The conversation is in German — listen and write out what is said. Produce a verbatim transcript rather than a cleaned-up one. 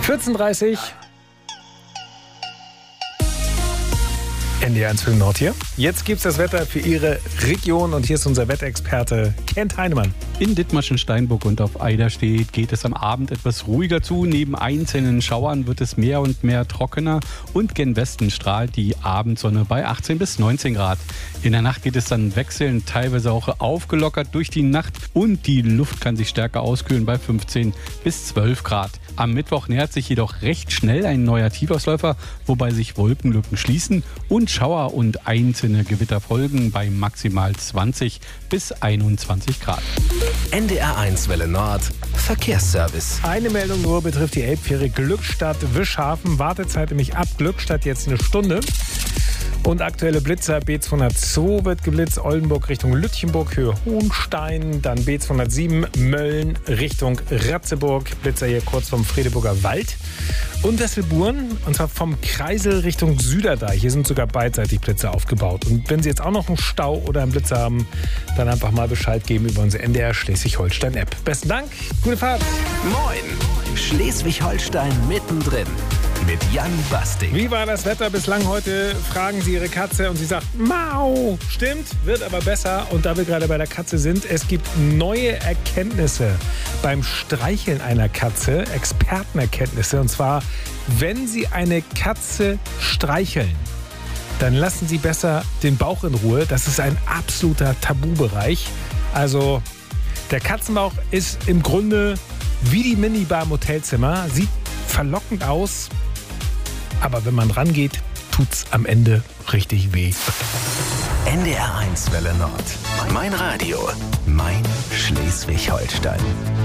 vierzehn Uhr dreißig. N D R eins Film Nord hier. Jetzt gibt's das Wetter für Ihre Region und hier ist unser Wetterexperte Kent Heinemann. In Dithmarschen, Steinburg und auf Eiderstedt geht es am Abend etwas ruhiger zu. Neben einzelnen Schauern wird es mehr und mehr trockener und gen Westen strahlt die Abendsonne bei achtzehn bis neunzehn Grad. In der Nacht geht es dann wechselnd, teilweise auch aufgelockert durch die Nacht und die Luft kann sich stärker auskühlen bei fünfzehn bis zwölf Grad. Am Mittwoch nähert sich jedoch recht schnell ein neuer Tiefausläufer, wobei sich Wolkenlücken schließen und Schauer und einzelne Gewitter folgen bei maximal zwanzig bis einundzwanzig Grad. N D R eins Welle Nord Verkehrsservice. Eine Meldung nur betrifft die Elbfähre Glückstadt-Wischhafen. Wartezeit nämlich ab Glückstadt jetzt eine Stunde. Und aktuelle Blitzer, B zweihundertzwei wird geblitzt, Oldenburg Richtung Lütchenburg, Höhe Hohenstein, dann B zweihundertsieben, Mölln Richtung Ratzeburg, Blitzer hier kurz vom Fredeburger Wald und Wesselburen, und zwar vom Kreisel Richtung Süderdeich. Hier sind sogar beidseitig Blitzer aufgebaut. Und wenn Sie jetzt auch noch einen Stau oder einen Blitzer haben, dann einfach mal Bescheid geben über unsere N D R Schleswig-Holstein-App. Besten Dank, gute Fahrt. Moin, Schleswig-Holstein mittendrin. Mit Jan Basting. Wie war das Wetter bislang heute? Fragen Sie Ihre Katze und sie sagt Mau. Stimmt, wird aber besser. Und da wir gerade bei der Katze sind, es gibt neue Erkenntnisse beim Streicheln einer Katze, Expertenerkenntnisse. Und zwar, wenn Sie eine Katze streicheln, dann lassen Sie besser den Bauch in Ruhe. Das ist ein absoluter Tabubereich. Also der Katzenbauch ist im Grunde wie die Minibar im Hotelzimmer. Sieht verlockend aus. Aber wenn man rangeht, tut's am Ende richtig weh. N D R eins Welle Nord. Mein Radio. Mein Schleswig-Holstein.